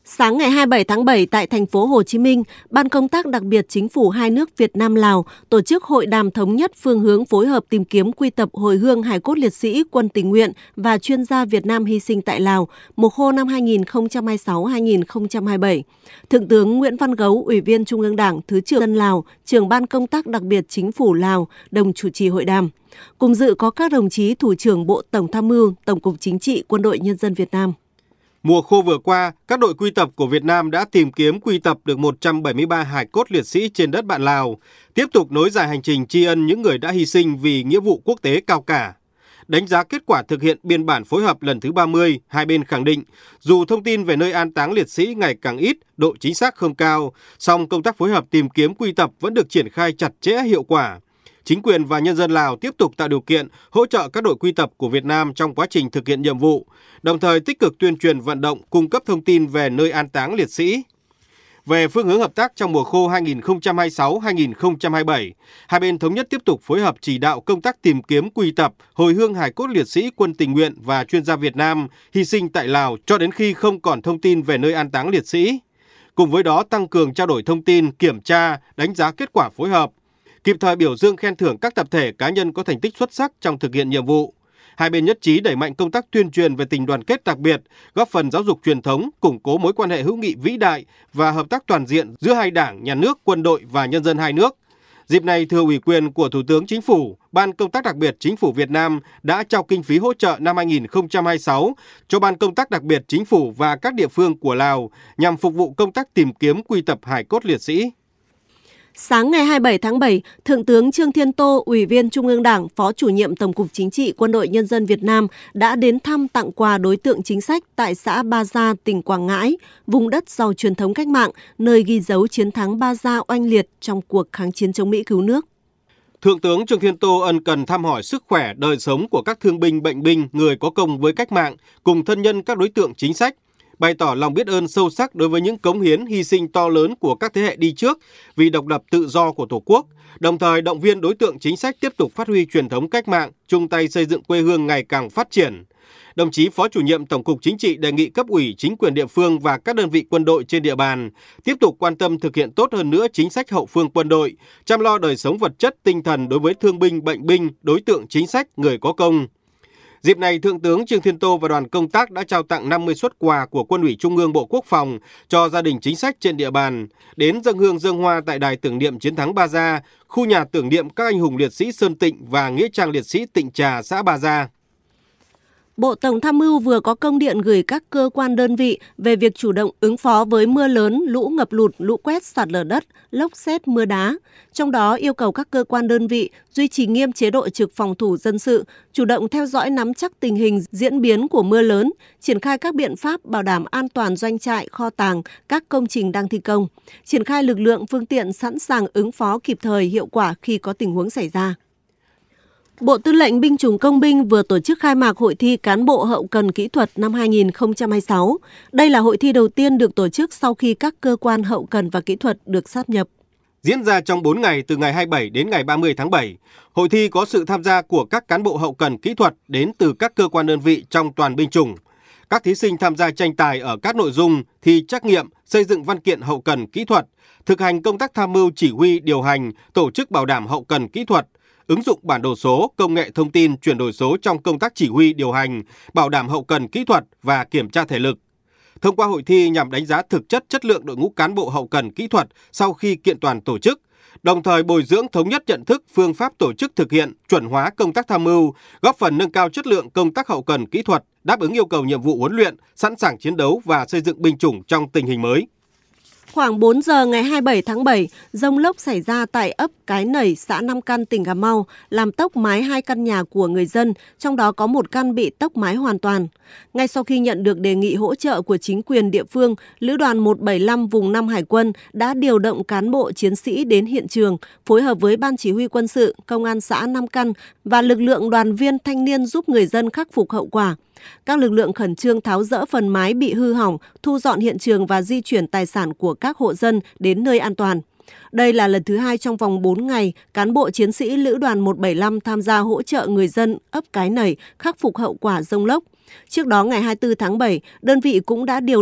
Sáng ngày 27 tháng 7 tại thành phố Hồ Chí Minh, Ban công tác đặc biệt chính phủ hai nước Việt Nam Lào tổ chức hội đàm thống nhất phương hướng phối hợp tìm kiếm quy tập hồi hương hài cốt liệt sĩ quân tình nguyện và chuyên gia Việt Nam hy sinh tại Lào mùa khô năm 2026-2027. Thượng tướng Nguyễn Văn Gấu, Ủy viên Trung ương Đảng, Thứ trưởng Dân Lào, trưởng Ban công tác đặc biệt chính phủ Lào đồng chủ trì hội đàm. Cùng dự có các đồng chí Thủ trưởng Bộ Tổng tham mưu, Tổng cục Chính trị Quân đội Nhân dân Việt Nam. Mùa khô vừa qua, các đội quy tập của Việt Nam đã tìm kiếm quy tập được 173 hài cốt liệt sĩ trên đất bạn Lào, tiếp tục nối dài hành trình tri ân những người đã hy sinh vì nghĩa vụ quốc tế cao cả. Đánh giá kết quả thực hiện biên bản phối hợp lần thứ 30, hai bên khẳng định, dù thông tin về nơi an táng liệt sĩ ngày càng ít, độ chính xác không cao, song công tác phối hợp tìm kiếm quy tập vẫn được triển khai chặt chẽ hiệu quả. Chính quyền và nhân dân Lào tiếp tục tạo điều kiện hỗ trợ các đội quy tập của Việt Nam trong quá trình thực hiện nhiệm vụ, đồng thời tích cực tuyên truyền vận động cung cấp thông tin về nơi an táng liệt sĩ. Về phương hướng hợp tác trong mùa khô 2026-2027, hai bên thống nhất tiếp tục phối hợp chỉ đạo công tác tìm kiếm quy tập, hồi hương hài cốt liệt sĩ quân tình nguyện và chuyên gia Việt Nam hy sinh tại Lào cho đến khi không còn thông tin về nơi an táng liệt sĩ. Cùng với đó tăng cường trao đổi thông tin, kiểm tra, đánh giá kết quả phối hợp, kịp thời biểu dương khen thưởng các tập thể cá nhân có thành tích xuất sắc trong thực hiện nhiệm vụ. Hai bên nhất trí đẩy mạnh công tác tuyên truyền về tình đoàn kết đặc biệt, góp phần giáo dục truyền thống, củng cố mối quan hệ hữu nghị vĩ đại và hợp tác toàn diện giữa hai đảng, nhà nước, quân đội và nhân dân hai nước. Dịp này, thừa ủy quyền của Thủ tướng Chính phủ, Ban công tác đặc biệt Chính phủ Việt Nam đã trao kinh phí hỗ trợ năm 2026 cho Ban công tác đặc biệt Chính phủ và các địa phương của Lào nhằm phục vụ công tác tìm kiếm quy tập hài cốt liệt sĩ. Sáng ngày 27 tháng 7, Thượng tướng Trương Thiên Tô, Ủy viên Trung ương Đảng, Phó Chủ nhiệm Tổng cục Chính trị Quân đội Nhân dân Việt Nam đã đến thăm tặng quà đối tượng chính sách tại xã Ba Gia, tỉnh Quảng Ngãi, vùng đất giàu truyền thống cách mạng, nơi ghi dấu chiến thắng Ba Gia oanh liệt trong cuộc kháng chiến chống Mỹ cứu nước. Thượng tướng Trương Thiên Tô ân cần thăm hỏi sức khỏe, đời sống của các thương binh, bệnh binh, người có công với cách mạng, cùng thân nhân các đối tượng chính sách, bày tỏ lòng biết ơn sâu sắc đối với những cống hiến, hy sinh to lớn của các thế hệ đi trước vì độc lập tự do của Tổ quốc, đồng thời động viên đối tượng chính sách tiếp tục phát huy truyền thống cách mạng, chung tay xây dựng quê hương ngày càng phát triển. Đồng chí Phó Chủ nhiệm Tổng cục Chính trị đề nghị cấp ủy, chính quyền địa phương và các đơn vị quân đội trên địa bàn tiếp tục quan tâm thực hiện tốt hơn nữa chính sách hậu phương quân đội, chăm lo đời sống vật chất, tinh thần đối với thương binh, bệnh binh, đối tượng chính sách, người có công. Dịp này, Thượng tướng Trương Thiên Tô và đoàn công tác đã trao tặng 50 suất quà của Quân ủy Trung ương Bộ Quốc phòng cho gia đình chính sách trên địa bàn, đến dâng hương dâng hoa tại đài tưởng niệm chiến thắng Ba Gia, khu nhà tưởng niệm các anh hùng liệt sĩ Sơn Tịnh và nghĩa trang liệt sĩ Tịnh Trà, xã Ba Gia. Bộ Tổng tham mưu vừa có công điện gửi các cơ quan đơn vị về việc chủ động ứng phó với mưa lớn, lũ ngập lụt, lũ quét, sạt lở đất, lốc sét, mưa đá. Trong đó yêu cầu các cơ quan đơn vị duy trì nghiêm chế độ trực phòng thủ dân sự, chủ động theo dõi nắm chắc tình hình diễn biến của mưa lớn, triển khai các biện pháp bảo đảm an toàn doanh trại, kho tàng, các công trình đang thi công, triển khai lực lượng phương tiện sẵn sàng ứng phó kịp thời, hiệu quả khi có tình huống xảy ra. Bộ Tư lệnh Binh chủng Công binh vừa tổ chức khai mạc hội thi cán bộ hậu cần kỹ thuật năm 2026. Đây là hội thi đầu tiên được tổ chức sau khi các cơ quan hậu cần và kỹ thuật được sáp nhập. Diễn ra trong 4 ngày từ ngày 27 đến ngày 30 tháng 7, hội thi có sự tham gia của các cán bộ hậu cần kỹ thuật đến từ các cơ quan đơn vị trong toàn binh chủng. Các thí sinh tham gia tranh tài ở các nội dung thi trắc nghiệm, xây dựng văn kiện hậu cần kỹ thuật, thực hành công tác tham mưu chỉ huy điều hành, tổ chức bảo đảm hậu cần kỹ thuật, ứng dụng bản đồ số, công nghệ thông tin, chuyển đổi số trong công tác chỉ huy điều hành, bảo đảm hậu cần kỹ thuật và kiểm tra thể lực. Thông qua hội thi nhằm đánh giá thực chất chất lượng đội ngũ cán bộ hậu cần kỹ thuật sau khi kiện toàn tổ chức, đồng thời bồi dưỡng thống nhất nhận thức, phương pháp tổ chức thực hiện, chuẩn hóa công tác tham mưu, góp phần nâng cao chất lượng công tác hậu cần kỹ thuật, đáp ứng yêu cầu nhiệm vụ huấn luyện, sẵn sàng chiến đấu và xây dựng binh chủng trong tình hình mới. Khoảng 4 giờ ngày 27 tháng 7, dông lốc xảy ra tại ấp Cái Nẩy, xã Nam Căn, tỉnh Cà Mau, làm tốc mái 2 căn nhà của người dân, trong đó có 1 căn bị tốc mái hoàn toàn. Ngay sau khi nhận được đề nghị hỗ trợ của chính quyền địa phương, Lữ đoàn 175 vùng 5 Hải quân đã điều động cán bộ chiến sĩ đến hiện trường, phối hợp với Ban Chỉ huy quân sự, Công an xã Nam Căn và lực lượng đoàn viên thanh niên giúp người dân khắc phục hậu quả. Các lực lượng khẩn trương tháo dỡ phần mái bị hư hỏng, thu dọn hiện trường và di chuyển tài sản của các hộ dân đến nơi an toàn. Đây là lần thứ 2 trong vòng 4 ngày, cán bộ chiến sĩ Lữ đoàn 175 tham gia hỗ trợ người dân ấp Cái Nẩy khắc phục hậu quả dông lốc. Trước đó, ngày 24 tháng 7, đơn vị cũng đã điều